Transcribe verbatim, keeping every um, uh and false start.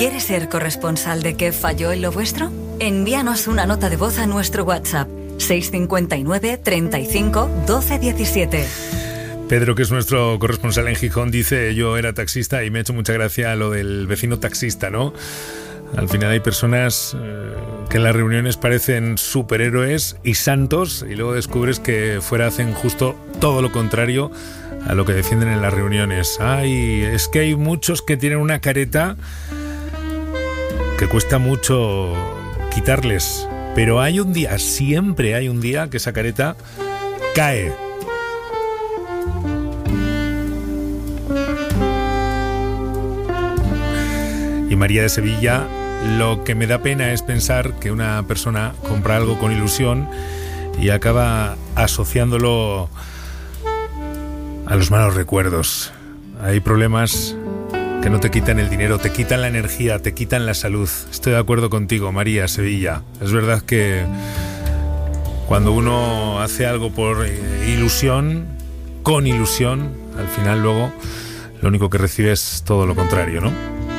¿Quieres ser corresponsal de qué falló en lo vuestro? Envíanos una nota de voz a nuestro WhatsApp seis cinco nueve, treinta y cinco, doce diecisiete. Pedro, que es nuestro corresponsal en Gijón, dice: yo era taxista y me ha hecho mucha gracia lo del vecino taxista, ¿no? Al final hay personas eh, que en las reuniones parecen superhéroes y santos y luego descubres que fuera hacen justo todo lo contrario a lo que defienden en las reuniones. Ay, es que hay muchos que tienen una careta que cuesta mucho quitarles, pero hay un día, siempre hay un día que esa careta cae. Y María de Sevilla, lo que me da pena es pensar que una persona compra algo con ilusión y acaba asociándolo a los malos recuerdos. Hay problemas que no te quitan el dinero, te quitan la energía, te quitan la salud. Estoy de acuerdo contigo, María Sevilla. Es verdad que cuando uno hace algo por ilusión, con ilusión, al final luego lo único que recibe es todo lo contrario, ¿no?